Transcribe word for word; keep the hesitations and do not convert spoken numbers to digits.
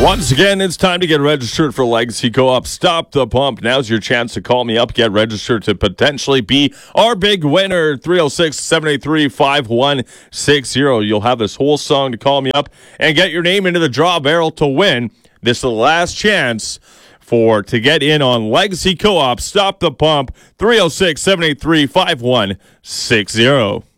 Once again, it's time to get registered for Legacy Co-op Stop the Pump. Now's your chance to call me up, get registered to potentially be our big winner. three oh six, seven eight three, five one six oh. You'll have this whole song to call me up and get your name into the draw barrel to win. This is the last chance for to get in on Legacy Co-op Stop the Pump. three oh six, seven eight three, five one six oh.